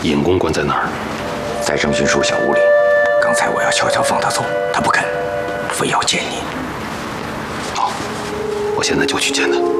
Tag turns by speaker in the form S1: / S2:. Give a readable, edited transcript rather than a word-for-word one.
S1: 尹公关在哪儿？
S2: 在郑巡书小屋里。刚才我要悄悄放他走，他不肯，非要见你。
S1: 好，我现在就去见他。